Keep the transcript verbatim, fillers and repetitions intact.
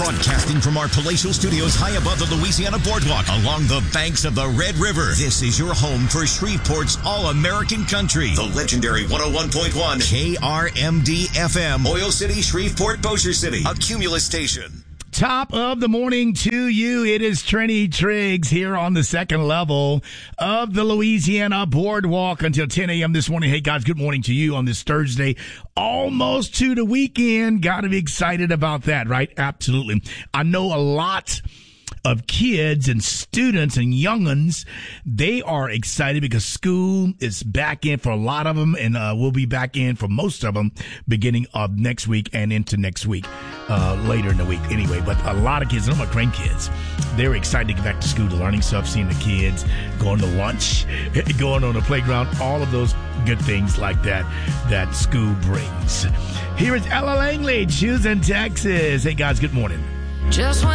Broadcasting from our palatial studios high above the Louisiana Boardwalk along the banks of the Red River. This is your home for Shreveport's All-American Country. The legendary one oh one point one K R M D F M. Oil City, Shreveport, Bossier City. A Cumulus station. Top of the morning to you. It is Trini Triggs here on the second level of the Louisiana Boardwalk until ten a.m. this morning. Hey, guys, good morning to you on this Thursday. Almost to the weekend. Got to be excited about that, right? Absolutely. I know a lot of kids and students and young'uns, they are excited because school is back in for a lot of them, and uh, we'll be back in for most of them beginning of next week and into next week, uh, later in the week anyway. But a lot of kids, I know my grandkids, they're excited to get back to school, to learning stuff, seeing the kids, going to lunch, going on the playground, all of those good things like that that school brings. Here is Ella Langley, choosing Texas. Hey, guys, good morning. Just